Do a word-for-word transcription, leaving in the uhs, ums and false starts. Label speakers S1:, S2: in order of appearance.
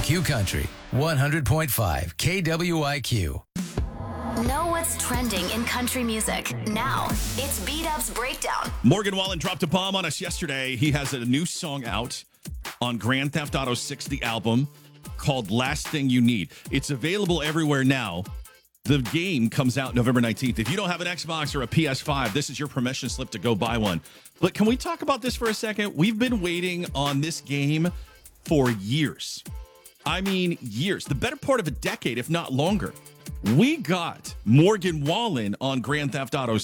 S1: Q Country, one hundred point five K W I Q.
S2: Know what's trending in country music. Now, it's B-Dub's Breakdown.
S3: Morgan Wallen dropped a bomb on us yesterday. He has a new song out on Grand Theft Auto six, the album, called Last Thing You Need. It's available everywhere now. The game comes out November nineteenth. If you don't have an Xbox or a P S five, this is your permission slip to go buy one. But can we talk about this for a second? We've been waiting on this game for years. I mean, years. The better part of a decade, if not longer. We got Morgan Wallen on Grand Theft Auto